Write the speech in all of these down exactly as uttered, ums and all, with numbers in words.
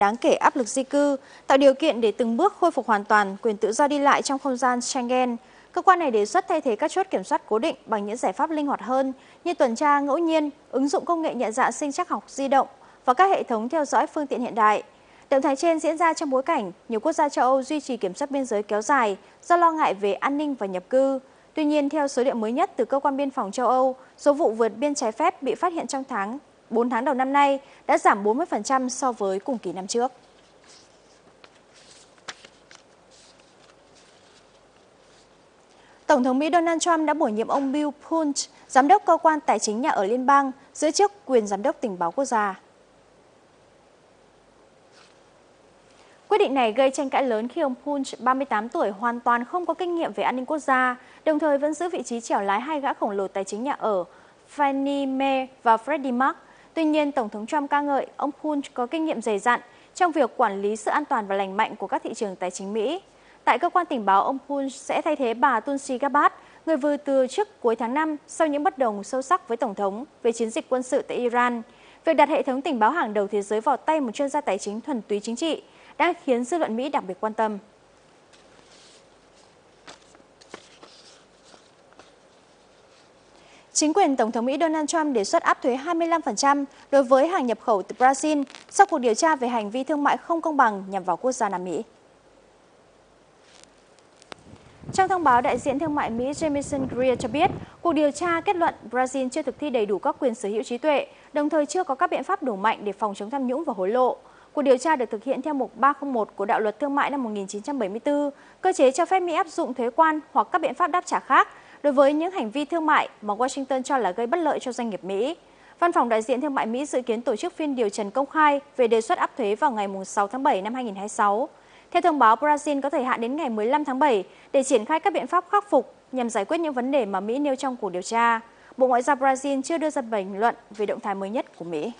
đáng kể áp lực di cư, tạo điều kiện để từng bước khôi phục hoàn toàn quyền tự do đi lại trong không gian Schengen. Cơ quan này đề xuất thay thế các chốt kiểm soát cố định bằng những giải pháp linh hoạt hơn như tuần tra ngẫu nhiên, ứng dụng công nghệ nhận dạng sinh trắc học di động và các hệ thống theo dõi phương tiện hiện đại. Động thái trên diễn ra trong bối cảnh nhiều quốc gia châu Âu duy trì kiểm soát biên giới kéo dài do lo ngại về an ninh và nhập cư. Tuy nhiên, theo số liệu mới nhất từ Cơ quan Biên phòng châu Âu, số vụ vượt biên trái phép bị phát hiện trong tháng bốn tháng đầu năm nay đã giảm bốn mươi phần trăm so với cùng kỳ năm trước. Tổng thống Mỹ Donald Trump đã bổ nhiệm ông Bill Punt, giám đốc cơ quan tài chính nhà ở liên bang, giữ chức quyền giám đốc tình báo quốc gia. Quyết định này gây tranh cãi lớn khi ông Punt, ba mươi tám tuổi, hoàn toàn không có kinh nghiệm về an ninh quốc gia, đồng thời vẫn giữ vị trí chèo lái hai gã khổng lồ tài chính nhà ở, Fannie Mae và Freddie Mac. Tuy nhiên, Tổng thống Trump ca ngợi ông Punt có kinh nghiệm dày dặn trong việc quản lý sự an toàn và lành mạnh của các thị trường tài chính Mỹ. Tại cơ quan tình báo, ông Punt sẽ thay thế bà Tulsi Gabbard, người vừa từ chức cuối tháng năm sau những bất đồng sâu sắc với Tổng thống về chiến dịch quân sự tại Iran. Việc đặt hệ thống tình báo hàng đầu thế giới vào tay một chuyên gia tài chính thuần túy chính trị đang khiến dư luận Mỹ đặc biệt quan tâm. Chính quyền Tổng thống Mỹ Donald Trump đề xuất áp thuế hai mươi lăm phần trăm đối với hàng nhập khẩu từ Brazil sau cuộc điều tra về hành vi thương mại không công bằng nhằm vào quốc gia Nam Mỹ. Trong thông báo, đại diện thương mại Mỹ Jamieson Greer cho biết, cuộc điều tra kết luận Brazil chưa thực thi đầy đủ các quyền sở hữu trí tuệ, đồng thời chưa có các biện pháp đủ mạnh để phòng chống tham nhũng và hối lộ. Cuộc điều tra được thực hiện theo mục ba không một của Đạo luật Thương mại năm một nghìn chín trăm bảy mươi tư, cơ chế cho phép Mỹ áp dụng thuế quan hoặc các biện pháp đáp trả khác đối với những hành vi thương mại mà Washington cho là gây bất lợi cho doanh nghiệp Mỹ. Văn phòng đại diện thương mại Mỹ dự kiến tổ chức phiên điều trần công khai về đề xuất áp thuế vào ngày sáu tháng bảy năm hai nghìn không trăm hai mươi sáu. Theo thông báo, Brazil có thời hạn đến ngày mười lăm tháng bảy để triển khai các biện pháp khắc phục nhằm giải quyết những vấn đề mà Mỹ nêu trong cuộc điều tra. Bộ Ngoại giao Brazil chưa đưa ra bình luận về động thái mới nhất của Mỹ.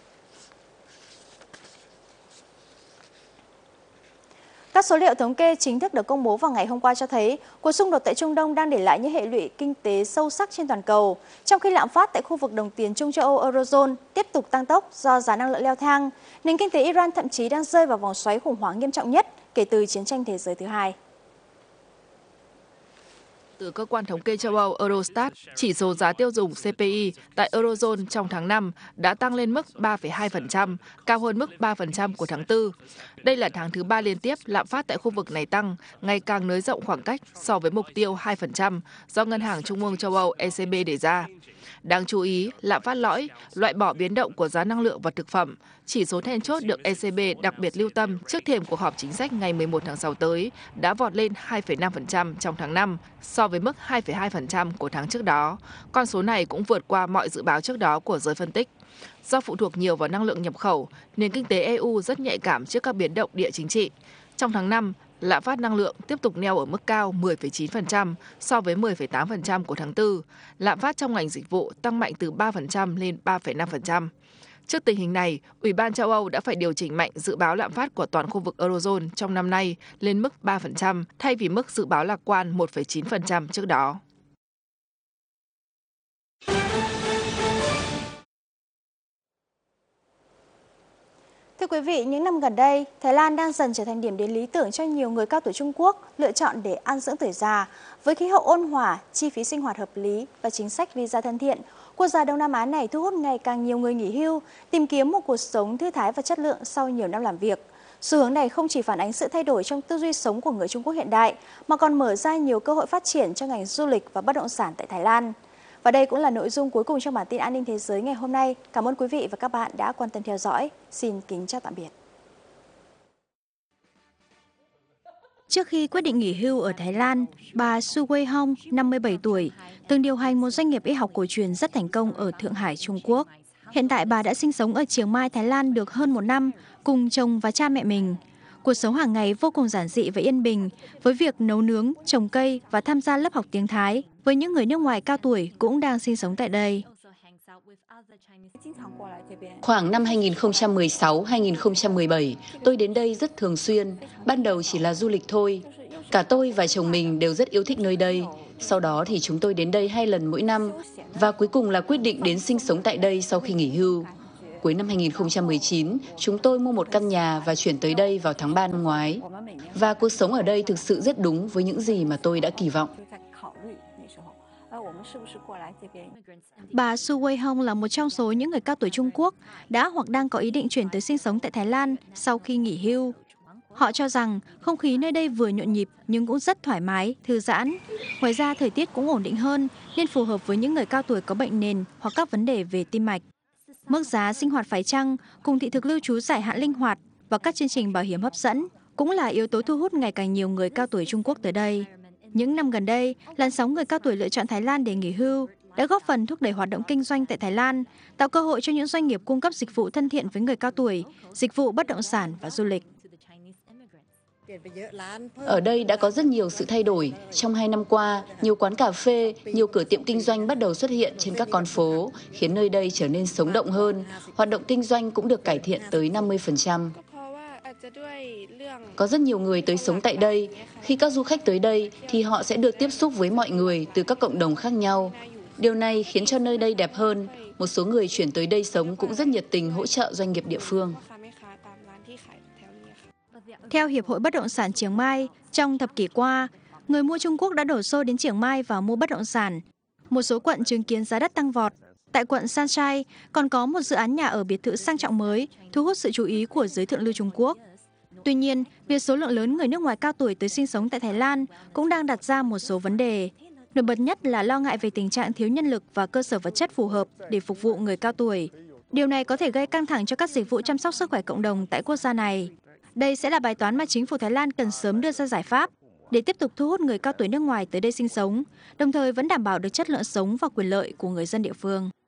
Các số liệu thống kê chính thức được công bố vào ngày hôm qua cho thấy cuộc xung đột tại Trung Đông đang để lại những hệ lụy kinh tế sâu sắc trên toàn cầu, trong khi lạm phát tại khu vực đồng tiền chung châu Âu Eurozone tiếp tục tăng tốc do giá năng lượng leo thang. Nền kinh tế Iran thậm chí đang rơi vào vòng xoáy khủng hoảng nghiêm trọng nhất kể từ chiến tranh thế giới thứ hai. Từ cơ quan thống kê châu Âu Eurostat, chỉ số giá tiêu dùng C P I tại Eurozone trong tháng năm đã tăng lên mức ba phẩy hai phần trăm, cao hơn mức ba phần trăm của tháng tư. Đây là tháng thứ ba liên tiếp lạm phát tại khu vực này tăng, ngày càng nới rộng khoảng cách so với mục tiêu hai phần trăm do Ngân hàng Trung ương châu Âu E C B đề ra. Đáng chú ý, lạm phát lõi, loại bỏ biến động của giá năng lượng và thực phẩm, chỉ số then chốt được E C B đặc biệt lưu tâm trước thềm cuộc họp chính sách ngày mười một tháng sáu tới, đã vọt lên hai phẩy năm phần trăm trong tháng năm so với mức hai phẩy hai phần trăm của tháng trước đó. Con số này cũng vượt qua mọi dự báo trước đó của giới phân tích. Do phụ thuộc nhiều vào năng lượng nhập khẩu, nền kinh tế E U rất nhạy cảm trước các biến động địa chính trị. Trong tháng năm, lạm phát năng lượng tiếp tục neo ở mức cao mười phẩy chín phần trăm so với mười phẩy tám phần trăm của tháng tư. Lạm phát trong ngành dịch vụ tăng mạnh từ ba phần trăm lên ba phẩy năm phần trăm. Trước tình hình này, Ủy ban châu Âu đã phải điều chỉnh mạnh dự báo lạm phát của toàn khu vực Eurozone trong năm nay lên mức ba phần trăm thay vì mức dự báo lạc quan một phẩy chín phần trăm trước đó. Thưa quý vị, những năm gần đây, Thái Lan đang dần trở thành điểm đến lý tưởng cho nhiều người cao tuổi Trung Quốc lựa chọn để an dưỡng tuổi già. Với khí hậu ôn hòa, chi phí sinh hoạt hợp lý và chính sách visa thân thiện, quốc gia Đông Nam Á này thu hút ngày càng nhiều người nghỉ hưu, tìm kiếm một cuộc sống thư thái và chất lượng sau nhiều năm làm việc. Xu hướng này không chỉ phản ánh sự thay đổi trong tư duy sống của người Trung Quốc hiện đại, mà còn mở ra nhiều cơ hội phát triển cho ngành du lịch và bất động sản tại Thái Lan. Và đây cũng là nội dung cuối cùng trong bản tin an ninh thế giới ngày hôm nay. Cảm ơn quý vị và các bạn đã quan tâm theo dõi. Xin kính chào tạm biệt. Trước khi quyết định nghỉ hưu ở Thái Lan, bà Su Wei Hong, năm mươi bảy tuổi, từng điều hành một doanh nghiệp y học cổ truyền rất thành công ở Thượng Hải, Trung Quốc. Hiện tại bà đã sinh sống ở Chiang Mai, Thái Lan được hơn một năm, cùng chồng và cha mẹ mình. Cuộc sống hàng ngày vô cùng giản dị và yên bình, với việc nấu nướng, trồng cây và tham gia lớp học tiếng Thái với những người nước ngoài cao tuổi cũng đang sinh sống tại đây. Khoảng năm hai nghìn không trăm mười sáu hai nghìn không trăm mười bảy, tôi đến đây rất thường xuyên, ban đầu chỉ là du lịch thôi. Cả tôi và chồng mình đều rất yêu thích nơi đây. Sau đó thì chúng tôi đến đây hai lần mỗi năm và cuối cùng là quyết định đến sinh sống tại đây sau khi nghỉ hưu. Cuối năm hai nghìn không trăm mười chín, chúng tôi mua một căn nhà và chuyển tới đây vào tháng ba năm ngoái. Và cuộc sống ở đây thực sự rất đúng với những gì mà tôi đã kỳ vọng. Bà Su Wei Hong là một trong số những người cao tuổi Trung Quốc đã hoặc đang có ý định chuyển tới sinh sống tại Thái Lan sau khi nghỉ hưu. Họ cho rằng không khí nơi đây vừa nhộn nhịp nhưng cũng rất thoải mái, thư giãn. Ngoài ra thời tiết cũng ổn định hơn nên phù hợp với những người cao tuổi có bệnh nền hoặc các vấn đề về tim mạch. Mức giá sinh hoạt phải chăng cùng thị thực lưu trú dài hạn linh hoạt và các chương trình bảo hiểm hấp dẫn cũng là yếu tố thu hút ngày càng nhiều người cao tuổi Trung Quốc tới đây. Những năm gần đây, làn sóng người cao tuổi lựa chọn Thái Lan để nghỉ hưu đã góp phần thúc đẩy hoạt động kinh doanh tại Thái Lan, tạo cơ hội cho những doanh nghiệp cung cấp dịch vụ thân thiện với người cao tuổi, dịch vụ bất động sản và du lịch. Ở đây đã có rất nhiều sự thay đổi. Trong hai năm qua, nhiều quán cà phê, nhiều cửa tiệm kinh doanh bắt đầu xuất hiện trên các con phố, khiến nơi đây trở nên sống động hơn. Hoạt động kinh doanh cũng được cải thiện tới năm mươi phần trăm. Có rất nhiều người tới sống tại đây. Khi các du khách tới đây thì họ sẽ được tiếp xúc với mọi người từ các cộng đồng khác nhau. Điều này khiến cho nơi đây đẹp hơn. Một số người chuyển tới đây sống cũng rất nhiệt tình hỗ trợ doanh nghiệp địa phương. Theo Hiệp hội Bất động sản Chiang Mai, trong thập kỷ qua, người mua Trung Quốc đã đổ xô đến Chiang Mai và mua bất động sản. Một số quận chứng kiến giá đất tăng vọt. Tại quận Sunshine còn có một dự án nhà ở biệt thự sang trọng mới, thu hút sự chú ý của giới thượng lưu Trung Quốc. Tuy nhiên, việc số lượng lớn người nước ngoài cao tuổi tới sinh sống tại Thái Lan cũng đang đặt ra một số vấn đề. Nổi bật nhất là lo ngại về tình trạng thiếu nhân lực và cơ sở vật chất phù hợp để phục vụ người cao tuổi. Điều này có thể gây căng thẳng cho các dịch vụ chăm sóc sức khỏe cộng đồng tại quốc gia này. Đây sẽ là bài toán mà chính phủ Thái Lan cần sớm đưa ra giải pháp để tiếp tục thu hút người cao tuổi nước ngoài tới đây sinh sống, đồng thời vẫn đảm bảo được chất lượng sống và quyền lợi của người dân địa phương.